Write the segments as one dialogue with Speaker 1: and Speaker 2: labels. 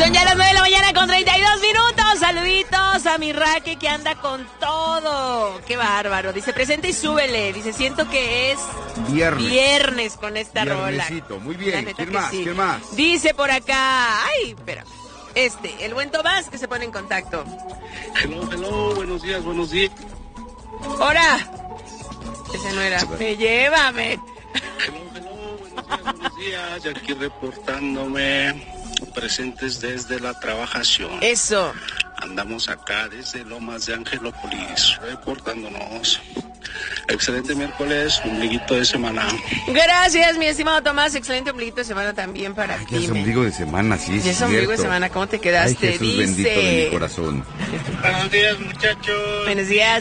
Speaker 1: Son ya las 9 de la mañana con 32 minutos. Saluditos a mi Raque que anda con todo. Qué bárbaro. Dice, presente y súbele. Dice, siento que es viernes con esta rola.
Speaker 2: Muy bien. ¿Quién más?
Speaker 1: Sí.
Speaker 2: ¿Quién más?
Speaker 1: Dice por acá. Ay, espera. El buen Tomás que se pone en contacto.
Speaker 3: Hello, buenos días.
Speaker 1: ¡Hora! Ese no era. Llévame.
Speaker 3: Buenos días. Y aquí reportándome, presentes desde la trabajación.
Speaker 1: Eso.
Speaker 3: Andamos acá desde Lomas de Angelópolis, reportándonos. Excelente miércoles, ombliguito de semana.
Speaker 1: Gracias, mi estimado Tomás. Excelente ombliguito de semana también para ti.
Speaker 2: Ya es ombligo de semana, sí,
Speaker 1: ya es ombligo de semana. ¿Cómo te quedaste?
Speaker 2: Ay, Jesús bendito de mi corazón.
Speaker 3: Buenos días, muchachos.
Speaker 1: Buenos días.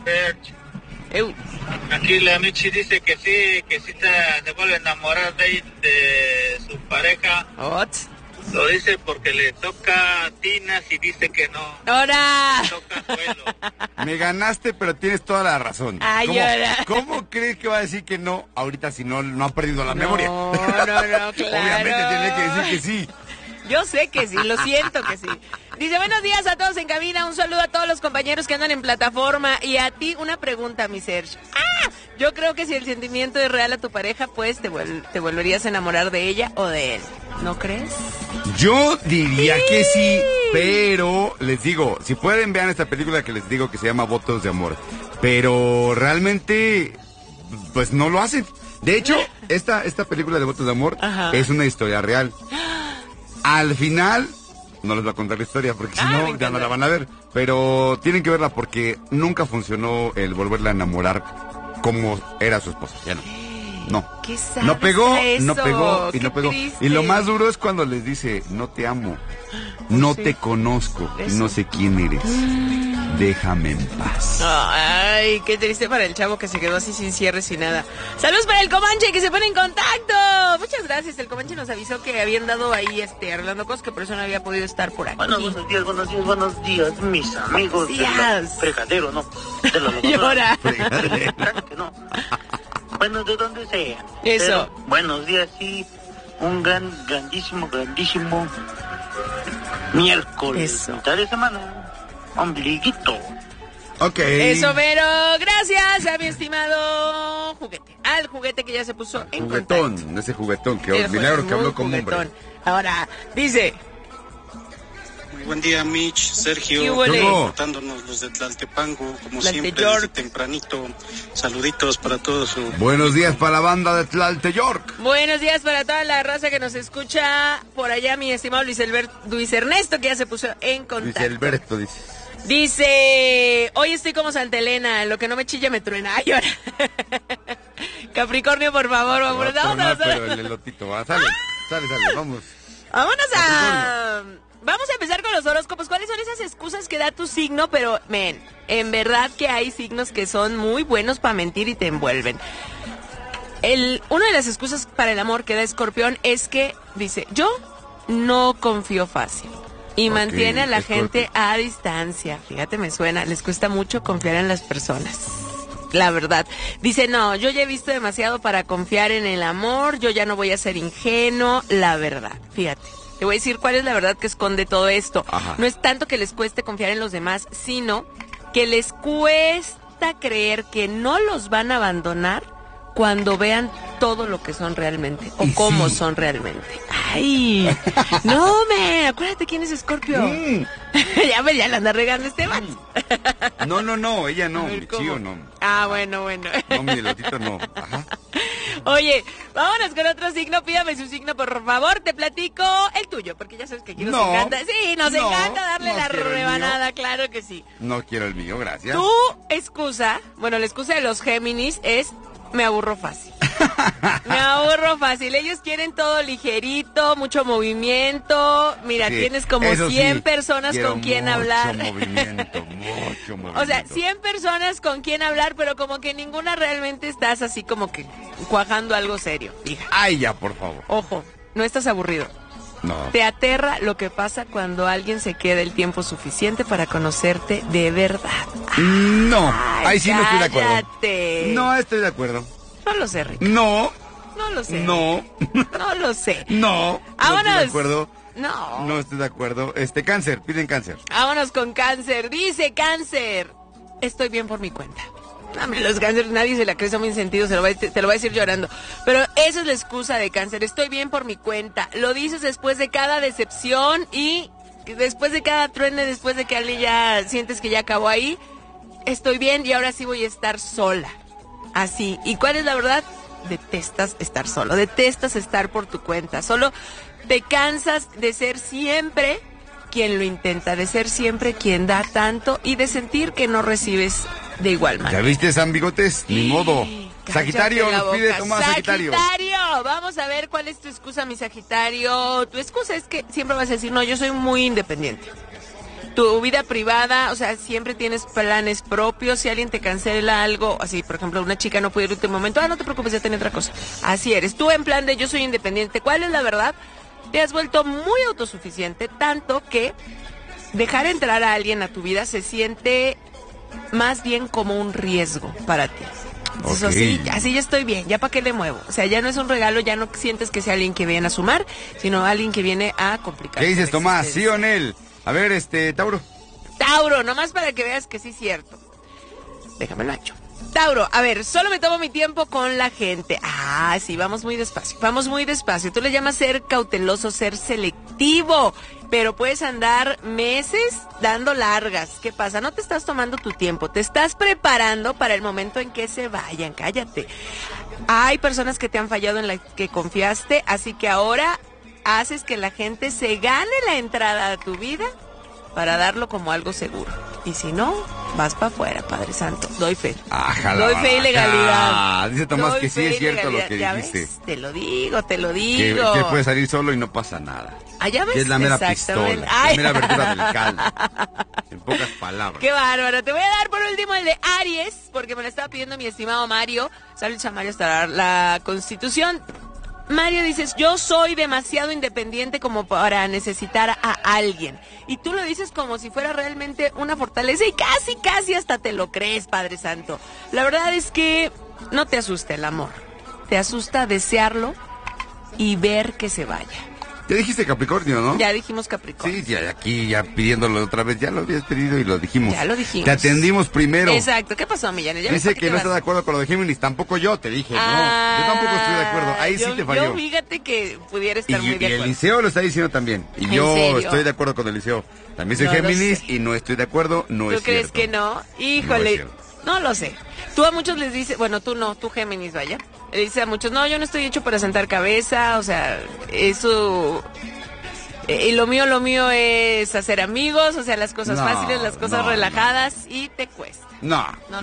Speaker 3: Aquí la Michi dice que sí se vuelve a enamorar de su pareja.
Speaker 1: What?
Speaker 3: Lo dice porque le toca a Tinas y dice que no.
Speaker 1: ¡Hora!
Speaker 3: Le toca suelo.
Speaker 2: Me ganaste, pero tienes toda la razón.
Speaker 1: Ay,
Speaker 2: ¿Cómo crees que va a decir que no ahorita si no ha perdido la memoria?
Speaker 1: No, claro.
Speaker 2: Obviamente tiene que decir que sí.
Speaker 1: Yo sé que sí, lo siento que sí. Dice, buenos días a todos en cabina, un saludo a todos los compañeros que andan en plataforma y a ti una pregunta, mi Sergio. Yo creo que si el sentimiento es real a tu pareja, pues te volverías a enamorar de ella o de él, ¿no crees?
Speaker 2: Yo diría que sí, pero les digo, si pueden vean esta película que les digo que se llama Votos de Amor, pero realmente pues no lo hacen. De hecho, esta película de Votos de Amor es una historia real. Al final, no les voy a contar la historia porque si no, ya no la van a ver. Pero tienen que verla porque nunca funcionó el volverla a enamorar como era su esposa. Ya no. No pegó.
Speaker 1: Triste.
Speaker 2: Y lo más duro es cuando les dice, no te amo, no te conozco, no sé quién eres. Déjame en paz.
Speaker 1: Ay, qué triste para el chavo que se quedó así sin cierre, sin nada. Saludos para el Comanche que se pone en contacto. Muchas gracias. El Comanche nos avisó que habían dado ahí arreglando cosas que por eso no había podido estar por aquí.
Speaker 3: Bueno, buenos días, mis amigos.
Speaker 1: Días.
Speaker 3: Del fregadero, ¿no? De la
Speaker 1: Llora.
Speaker 3: Claro que no. Bueno, de donde sea.
Speaker 1: Eso.
Speaker 3: Pero, buenos días, sí. Un grandísimo miércoles.
Speaker 1: Eso.
Speaker 3: Mitad de semana. Ombliguito.
Speaker 2: Ok.
Speaker 1: Eso, pero gracias a mi estimado juguete. Al juguete que ya se puso en
Speaker 2: Juguetón,
Speaker 1: contacto.
Speaker 2: ese juguetón, que milagro que habló como hombre.
Speaker 1: Ahora, dice...
Speaker 3: Muy buen día, Mitch, Sergio, reportándonos los de Tlaltepango, como siempre, desde tempranito. Saluditos para todos.
Speaker 2: Buenos días para la banda de Tlalteyork.
Speaker 1: Buenos días para toda la raza que nos escucha. Por allá, mi estimado Luis Ernesto, que ya se puso en contacto.
Speaker 2: Luis Alberto, dice.
Speaker 1: Dice, hoy estoy como Santa Elena, lo que no me chilla me truena. Ay, ahora. Capricornio, por favor, vamos.
Speaker 2: Pero el elotito, sale, vamos.
Speaker 1: Vamos a empezar con los horóscopos. ¿Cuáles son esas excusas que da tu signo? Pero, en verdad que hay signos que son muy buenos para mentir y te envuelven. Una de las excusas para el amor que da Escorpión es que dice, yo no confío fácil. Y mantiene a la gente a distancia. Fíjate, me suena, les cuesta mucho confiar en las personas. La verdad. Dice, no, yo ya he visto demasiado para confiar en el amor, yo ya no voy a ser ingenuo, la verdad. Fíjate. Te voy a decir cuál es la verdad que esconde todo esto.
Speaker 2: Ajá.
Speaker 1: No es tanto que les cueste confiar en los demás, sino que les cuesta creer que no los van a abandonar cuando vean todo lo que son realmente o cómo son realmente. Ay, no, acuérdate quién es Escorpio. Ya la anda regando Esteban.
Speaker 2: No, ella no, mi
Speaker 1: ¿cómo?
Speaker 2: chío no.
Speaker 1: Bueno.
Speaker 2: No, mi elotito no. Ajá.
Speaker 1: Oye, vámonos con otro signo. Pídame su signo, por favor. Te platico el tuyo, porque ya sabes que aquí nos encanta. Sí, nos encanta darle la rebanada, claro que sí.
Speaker 2: No quiero el mío, gracias.
Speaker 1: Tu excusa, la excusa de los Géminis es, me aburro fácil. Ellos quieren todo ligerito, mucho movimiento. Mira,
Speaker 2: sí,
Speaker 1: tienes como 100 personas con quien hablar.
Speaker 2: Mucho movimiento.
Speaker 1: O sea, 100 personas con quien hablar, pero como que ninguna realmente estás así como que cuajando algo serio. Fíjate.
Speaker 2: Ay, ya, por favor.
Speaker 1: Ojo, no estás aburrido.
Speaker 2: No.
Speaker 1: Te aterra lo que pasa cuando alguien se queda el tiempo suficiente para conocerte de verdad.
Speaker 2: No, ahí sí no estoy de acuerdo.
Speaker 1: Cállate.
Speaker 2: No estoy de acuerdo.
Speaker 1: No lo sé, Rick.
Speaker 2: No
Speaker 1: lo sé.
Speaker 2: No.
Speaker 1: No lo sé.
Speaker 2: No.
Speaker 1: Vámonos.
Speaker 2: No estoy de acuerdo.
Speaker 1: No.
Speaker 2: No estoy de acuerdo. Cáncer, piden Cáncer.
Speaker 1: Vámonos con Cáncer. Dice Cáncer, estoy bien por mi cuenta. Los Cáncer, nadie se la cree, son muy sentidos, te lo voy a decir llorando. Pero esa es la excusa de Cáncer, estoy bien por mi cuenta. Lo dices después de cada decepción y después de cada truene, después de que alguien ya sientes que ya acabó ahí. Estoy bien y ahora sí voy a estar sola. Así. ¿Y cuál es la verdad? Detestas estar solo, detestas estar por tu cuenta. Solo te cansas de ser siempre quien lo intenta, de ser siempre quien da tanto y de sentir que no recibes de igual manera.
Speaker 2: ¿Ya viste, San Bigotes? Ni modo. Sagitario, nos pide Tomás Sagitario.
Speaker 1: Sagitario, vamos a ver cuál es tu excusa, mi Sagitario. Tu excusa es que siempre vas a decir, no, yo soy muy independiente. Tu vida privada, o sea, siempre tienes planes propios. Si alguien te cancela algo, así, por ejemplo, una chica no puede ir en último momento, no te preocupes, ya tenés otra cosa. Así eres. Tú en plan de yo soy independiente. ¿Cuál es la verdad? Te has vuelto muy autosuficiente, tanto que dejar entrar a alguien a tu vida se siente más bien como un riesgo para ti. Entonces, así ya estoy bien, ya para qué le muevo. O sea, ya no es un regalo, ya no sientes que sea alguien que viene a sumar, sino alguien que viene a complicar.
Speaker 2: ¿Qué dices, Tomás? ¿Sí o no? A ver, Tauro.
Speaker 1: Tauro, nomás para que veas que sí es cierto. Déjame el ancho. Tauro, a ver, solo me tomo mi tiempo con la gente. Sí, vamos muy despacio. Tú le llamas ser cauteloso, ser selectivo, pero puedes andar meses dando largas. ¿Qué pasa? No te estás tomando tu tiempo, te estás preparando para el momento en que se vayan. Cállate. Hay personas que te han fallado en las que confiaste, así que ahora haces que la gente se gane la entrada a tu vida para darlo como algo seguro. Y si no, vas para afuera, Padre Santo. Doy fe. Doy fe y legalidad.
Speaker 2: Dice Tomás que sí es cierto lo que dijiste.
Speaker 1: ¿Ves? Te lo digo.
Speaker 2: Que puede salir solo y no pasa nada.
Speaker 1: ¿Ya ves?
Speaker 2: Que es la mera pistola, la mera verdura del caldo. En pocas palabras.
Speaker 1: Qué bárbaro. Te voy a dar por último el de Aries, porque me lo estaba pidiendo mi estimado Mario. Saludos a Mario hasta la Constitución. Mario, dices, yo soy demasiado independiente como para necesitar a alguien. Y tú lo dices como si fuera realmente una fortaleza y casi hasta te lo crees, Padre Santo. La verdad es que no te asusta el amor. Te asusta desearlo y ver que se vaya.
Speaker 2: Ya dijiste Capricornio, ¿no?
Speaker 1: Ya dijimos Capricornio.
Speaker 2: Sí, ya pidiéndolo otra vez. Ya lo habías pedido y lo dijimos.
Speaker 1: Ya lo dijimos.
Speaker 2: Te atendimos primero.
Speaker 1: Exacto. ¿Qué pasó, Millán?
Speaker 2: Dice que no está de acuerdo con lo de Géminis. Tampoco yo, te dije. No, yo tampoco estoy de acuerdo. Ahí sí te falló.
Speaker 1: Yo fíjate que pudiera estar muy de acuerdo.
Speaker 2: Y el Liceo lo está diciendo también. Y yo estoy de acuerdo con el Liceo. También soy Géminis y no estoy de acuerdo. No es cierto.
Speaker 1: ¿Tú crees que no? Híjole. No lo sé. Tú a muchos les dices, bueno, tú no, tú Géminis, vaya. Le dices a muchos, no, yo no estoy hecho para sentar cabeza. O sea, eso... Y lo mío es hacer amigos, o sea, las cosas fáciles, las cosas relajadas y te cuesta.
Speaker 2: No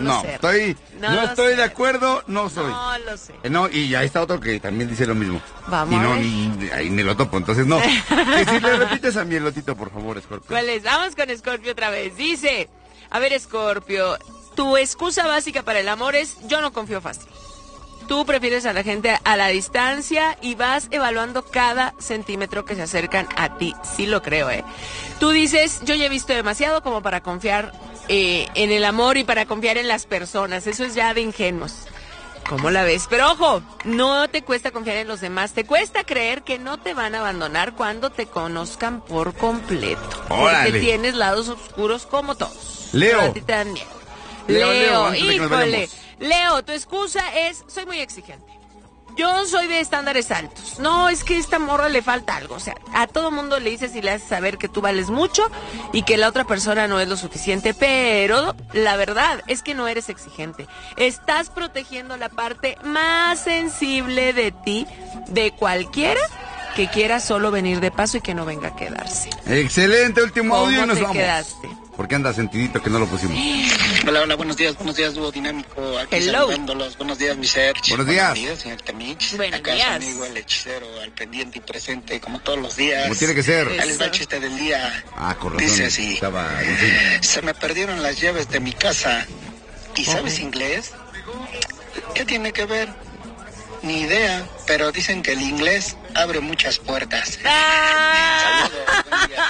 Speaker 2: estoy de acuerdo, no soy.
Speaker 1: No lo sé.
Speaker 2: No, y ahí está otro que también dice lo mismo.
Speaker 1: Vamos.
Speaker 2: Y ahí me lo topo, entonces no. Que si le repites a mi elotito, por favor, Scorpio.
Speaker 1: ¿Cuál es? Vamos con Scorpio otra vez. Dice, a ver, Scorpio, tu excusa básica para el amor es yo no confío fácil. Tú prefieres a la gente a la distancia y vas evaluando cada centímetro que se acercan a ti. Sí lo creo, Tú dices, yo ya he visto demasiado como para confiar en el amor y para confiar en las personas. Eso es ya de ingenuos. ¿Cómo la ves? Pero ojo, no te cuesta confiar en los demás. Te cuesta creer que no te van a abandonar cuando te conozcan por completo.
Speaker 2: ¡Órale!
Speaker 1: Porque tienes lados oscuros como todos.
Speaker 2: Leo.
Speaker 1: Pero a ti te dan miedo.
Speaker 2: Leo,
Speaker 1: híjole. Leo, tu excusa es, soy muy exigente. Yo soy de estándares altos. No, es que a esta morra le falta algo. O sea, a todo mundo le dices y le haces saber que tú vales mucho y que la otra persona no es lo suficiente. Pero la verdad es que no eres exigente. Estás protegiendo la parte más sensible de ti, de cualquiera que quiera solo venir de paso y que no venga a quedarse.
Speaker 2: Excelente, último audio y nos
Speaker 1: ¿Cómo te
Speaker 2: vamos.
Speaker 1: quedaste?
Speaker 2: ¿Por qué anda sentidito que no lo pusimos?
Speaker 3: Hola, buenos días, dúo dinámico. Aquí saludándolos. Buenos días, mi Sergio.
Speaker 2: Buenos días.
Speaker 3: Buenos días, señor Temich.
Speaker 1: Buenos
Speaker 3: Acá
Speaker 1: días.
Speaker 3: su amigo el hechicero, al pendiente y presente, como todos los días.
Speaker 2: Como tiene que ser.
Speaker 3: Ahí les va el chiste del día.
Speaker 2: Con razón.
Speaker 3: Dice así.
Speaker 2: Estaba...
Speaker 3: Se me perdieron las llaves de mi casa. ¿Y sabes inglés? ¿Qué tiene que ver? Ni idea, pero dicen que el inglés abre muchas puertas. Saludos, buen día.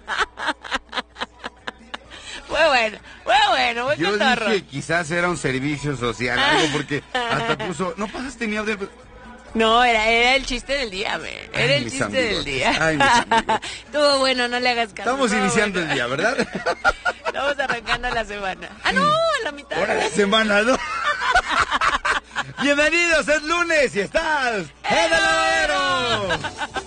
Speaker 1: Muy
Speaker 2: Yo
Speaker 1: cotorro.
Speaker 2: dije quizás era un servicio social, algo porque hasta puso, no pasaste ni audio.
Speaker 1: No, era el chiste del día, men. Era el
Speaker 2: mis
Speaker 1: chiste
Speaker 2: amigos.
Speaker 1: del día.
Speaker 2: Ay, mis amigos.
Speaker 1: Estuvo bueno, no le hagas caso.
Speaker 2: Estamos
Speaker 1: estuvo
Speaker 2: iniciando
Speaker 1: bueno.
Speaker 2: el día, ¿verdad?
Speaker 1: Estamos arrancando la semana. Ah, no, a la mitad.
Speaker 2: Ahora la semana, ¿no? Bienvenidos, es lunes y estás en el Lavadero.